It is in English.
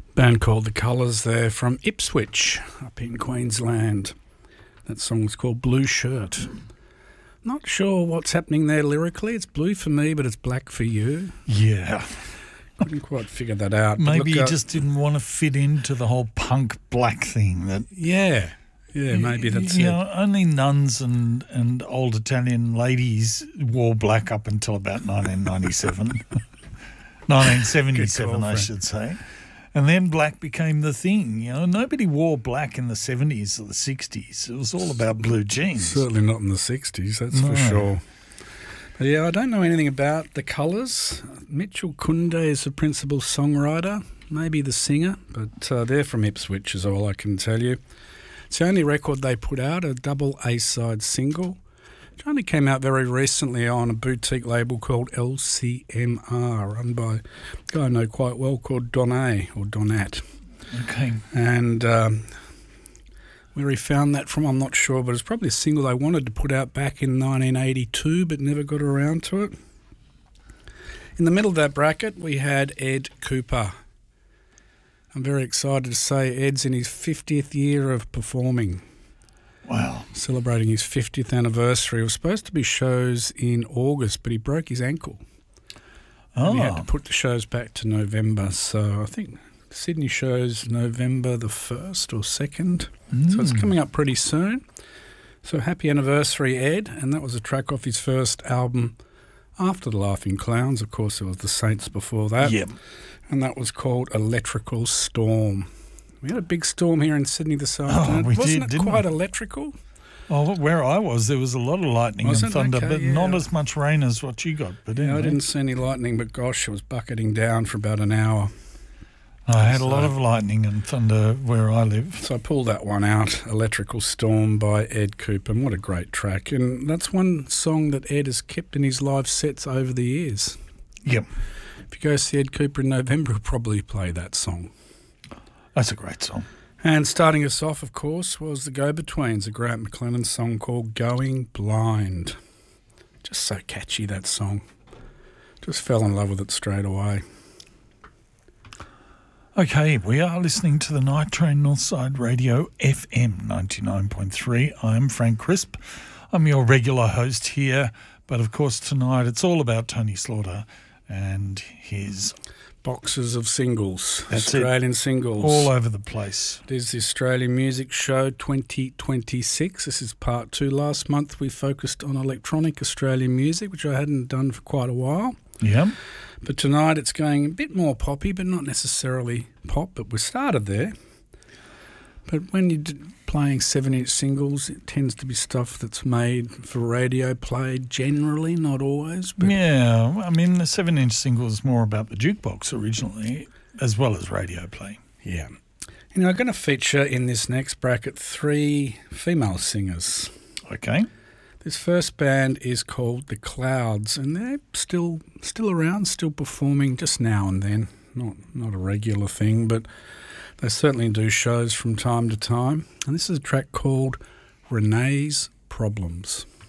Band called The Colours there from Ipswich up in Queensland. That song was called Blue Shirt. Not sure what's happening there lyrically. It's blue for me, but it's black for you. Yeah. Couldn't quite figure that out. Maybe you just didn't want to fit into the whole punk black thing. Yeah, maybe that's you it. know, only nuns and old Italian ladies wore black up until about 1997. 1977, I should say. And then black became the thing. You know, nobody wore black in the 70s or the 60s. It was all about blue jeans. Certainly not in the 60s, that's for sure. But yeah, I don't know anything about The Colours. Mitchell Kunde is the principal songwriter, maybe the singer, but they're from Ipswich is all I can tell you. It's the only record they put out, a double A-side single. It only came out very recently on a boutique label called LCMR, run by a guy I know quite well called Donat. Okay. And where he found that from, I'm not sure, but it's probably a single they wanted to put out back in 1982 but never got around to it. In the middle of that bracket, we had Ed Cooper. I'm very excited to say Ed's in his 50th year of performing. Wow. Celebrating his 50th anniversary. It was supposed to be shows in August, but he broke his ankle. Oh. And he had to put the shows back to November. So I think Sydney shows November the 1st or 2nd. So it's coming up pretty soon. So happy anniversary, Ed. And that was a track off his first album after The Laughing Clowns. Of course, there was The Saints before that. Yep. And that was called Electrical Storm. We had a big storm here in Sydney this afternoon. Wasn't it quite electrical? Oh, where I was, there was a lot of lightning and thunder, but not as much rain as what you got. But anyway. I didn't see any lightning, but gosh, it was bucketing down for about an hour. I had a lot of lightning and thunder where I live. So I pulled that one out, Electrical Storm by Ed Cooper. And what a great track. And that's one song that Ed has kept in his live sets over the years. Yep. If you go see Ed Cooper in November, he'll probably play that song. That's a great song. And starting us off, of course, was the Go-Betweens, a Grant McLennan song called Going Blind. Just so catchy, that song. Just fell in love with it straight away. Okay, we are listening to the Night Train Northside Radio FM 99.3. I'm Frank Crisp. I'm your regular host here, but of course tonight it's all about Tony Slaughter and his boxes of singles, That's Australian singles. All over the place. It is the Australian Music Show 2026. This is part 2. Last month we focused on electronic Australian music, which I hadn't done for quite a while. Yeah. But tonight it's going a bit more poppy, but not necessarily pop, but we started there. But when you're playing 7-inch singles, it tends to be stuff that's made for radio play generally, not always. But yeah, I mean, the 7-inch single is more about the jukebox originally, as well as radio play. Yeah. You know, I'm going to feature in this next bracket 3 female singers. Okay. This first band is called The Clouds, and they're still around, still performing just now and then. Not a regular thing, but they certainly do shows from time to time. And this is a track called Renee's Problems.